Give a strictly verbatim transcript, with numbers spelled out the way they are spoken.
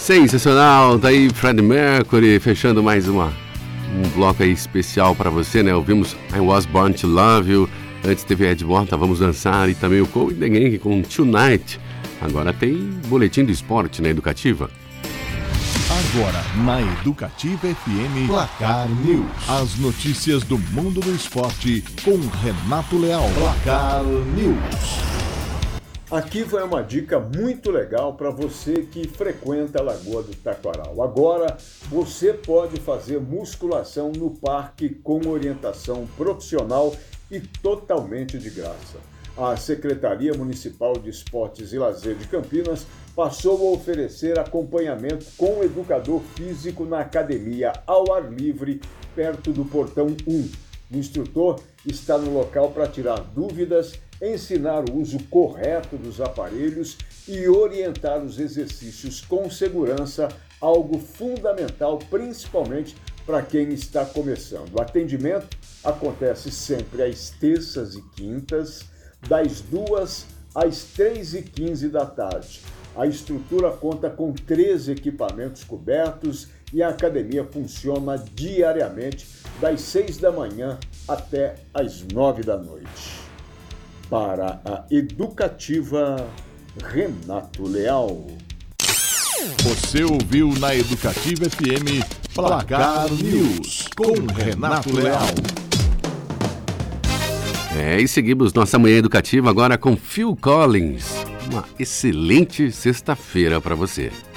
Sensacional, tá aí Freddie Mercury fechando mais uma, um bloco aí especial pra você, né? Ouvimos I Was Born to Love You, antes teve Ed Morta, Vamos Dançar e também o Cold the Gang com Tonight. Agora tem boletim de esporte na Educativa. Agora na Educativa F M, Placar News. As notícias do mundo do esporte com Renato Leal. Placar News. Aqui vai uma dica muito legal para você que frequenta a Lagoa do Taquaral. Agora você pode fazer musculação no parque com orientação profissional e totalmente de graça. A Secretaria Municipal de Esportes e Lazer de Campinas passou a oferecer acompanhamento com o educador físico na academia ao ar livre, perto do Portão um. O instrutor está no local para tirar dúvidas, ensinar o uso correto dos aparelhos e orientar os exercícios com segurança, algo fundamental, principalmente para quem está começando. O atendimento acontece sempre às terças e quintas, das duas às três e quinze da tarde. A estrutura conta com treze equipamentos cobertos e a academia funciona diariamente das seis da manhã até as nove da noite. Para a Educativa, Renato Leal. Você ouviu na Educativa F M Placar News com Renato Leal. É, e seguimos nossa manhã educativa agora com Phil Collins. Uma excelente sexta-feira para você.